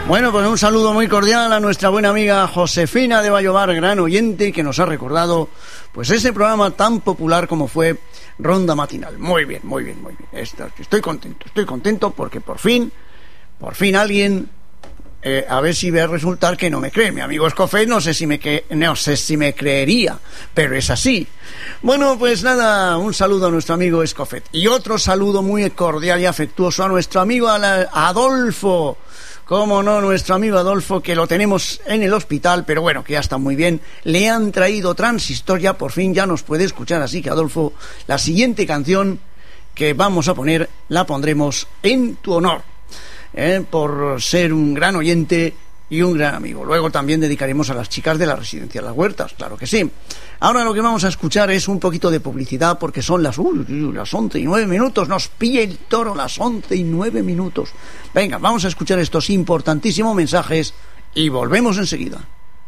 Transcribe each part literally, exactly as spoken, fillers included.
Bueno, pues un saludo muy cordial a nuestra buena amiga Josefina de Vallobar, gran oyente, que nos ha recordado pues ese programa tan popular como fue Ronda Matinal. Muy bien, muy bien, muy bien. Estoy contento, estoy contento porque por fin, por fin alguien... Eh, a ver si ve a resultar que no me cree. Mi amigo Escofet no sé si me cre- no sé si me creería, pero es así. Bueno, pues nada, un saludo a nuestro amigo Escofet y otro saludo muy cordial y afectuoso a nuestro amigo Adolfo. Cómo no, nuestro amigo Adolfo, que lo tenemos en el hospital, pero bueno, que ya está muy bien. Le han traído Transistor, ya por fin ya nos puede escuchar, así que Adolfo, la siguiente canción que vamos a poner la pondremos en tu honor. Eh, por ser un gran oyente y un gran amigo. Luego también dedicaremos a las chicas de la residencia Las Huertas, claro que sí. Ahora lo que vamos a escuchar es un poquito de publicidad porque son las, uh, las once y nueve minutos, nos pilla el toro, las once y nueve minutos. Venga, vamos a escuchar estos importantísimos mensajes y volvemos enseguida.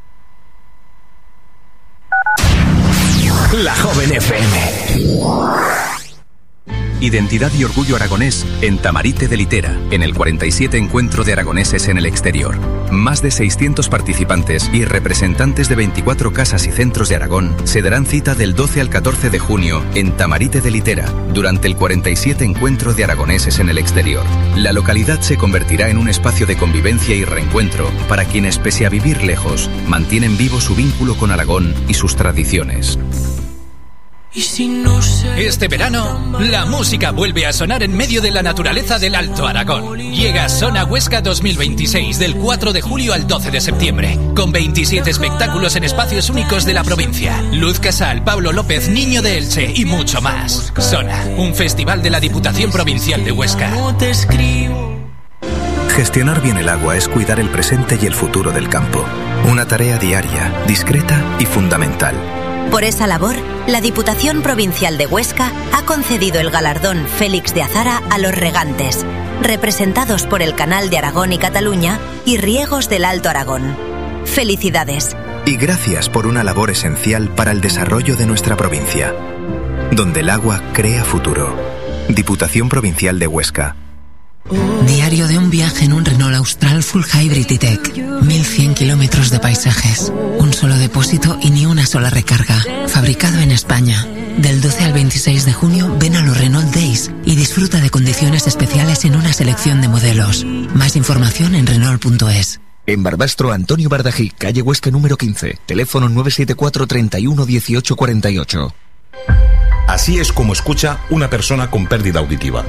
La Joven F M. Identidad y orgullo aragonés en Tamarite de Litera, en el cuarenta y siete Encuentro de Aragoneses en el Exterior. Más de seiscientos participantes y representantes de veinticuatro casas y centros de Aragón se darán cita del doce al catorce de junio en Tamarite de Litera, durante el cuarenta y siete Encuentro de Aragoneses en el Exterior. La localidad se convertirá en un espacio de convivencia y reencuentro para quienes, pese a vivir lejos, mantienen vivo su vínculo con Aragón y sus tradiciones. Este verano, la música vuelve a sonar en medio de la naturaleza del Alto Aragón. Llega Sona Huesca dos mil veintiséis del cuatro de julio al doce de septiembre, con veintisiete espectáculos en espacios únicos de la provincia. Luz Casal, Pablo López, Niño de Elche y mucho más. Sona, un festival de la Diputación Provincial de Huesca. Gestionar bien el agua es cuidar el presente y el futuro del campo. Una tarea diaria, discreta y fundamental. Por esa labor, la Diputación Provincial de Huesca ha concedido el galardón Félix de Azara a los regantes, representados por el Canal de Aragón y Cataluña y Riegos del Alto Aragón. ¡Felicidades! Y gracias por una labor esencial para el desarrollo de nuestra provincia. Donde el agua crea futuro. Diputación Provincial de Huesca. Diario de un viaje en un Renault Austral Full Hybrid E-Tech. mil cien kilómetros de paisajes. Un solo depósito y ni una sola recarga. Fabricado en España. Del doce al veintiséis de junio ven a los Renault Days y disfruta de condiciones especiales en una selección de modelos. Más información en Renault punto es. En Barbastro, Antonio Bardají, calle Huesca número quince. Teléfono nueve siete cuatro, treinta y uno, dieciocho cuarenta y ocho. Así es como escucha una persona con pérdida auditiva.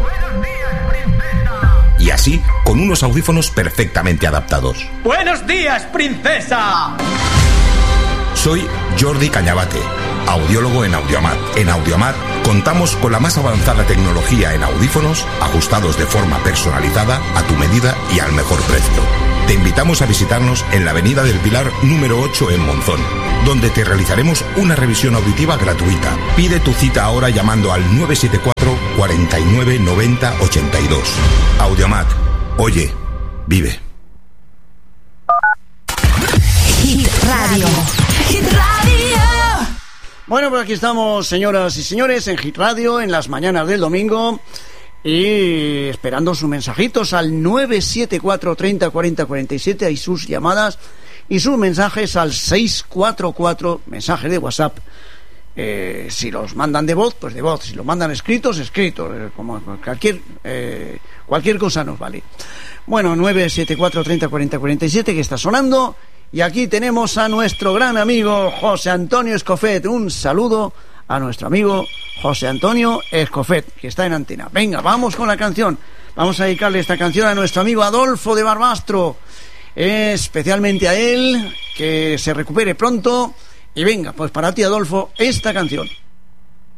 Y así, con unos audífonos perfectamente adaptados. ¡Buenos días, princesa! Soy Jordi Cañabate, audiólogo en Audiomat. En Audiomat contamos con la más avanzada tecnología en audífonos, ajustados de forma personalizada, a tu medida y al mejor precio. Te invitamos a visitarnos en la Avenida del Pilar número ocho en Monzón, donde te realizaremos una revisión auditiva gratuita. Pide tu cita ahora llamando al nueve siete cuatro, cuarenta y nueve, noventa, ochenta y dos. Audiomat. Oye, vive. Hit Radio. Hit Radio. Bueno, pues aquí estamos, señoras y señores, en Hit Radio, en las mañanas del domingo. Y esperando sus mensajitos al nueve siete cuatro, treinta, cuarenta, cuarenta y siete y sus llamadas y sus mensajes al seis cuatro cuatro, mensajes de WhatsApp. Eh, si los mandan de voz, pues de voz. Si los mandan escritos, escritos. Eh, como cualquier eh, cualquier cosa nos vale. Bueno, nueve siete cuatro, treinta, cuarenta, cuarenta y siete que está sonando. Y aquí tenemos a nuestro gran amigo José Antonio Escofet. Un saludo a nuestro amigo José Antonio Escofet, que está en antena. Venga, vamos con la canción. Vamos a dedicarle esta canción a nuestro amigo Adolfo de Barbastro, eh, especialmente a él, que se recupere pronto. Y venga, pues para ti, Adolfo, esta canción.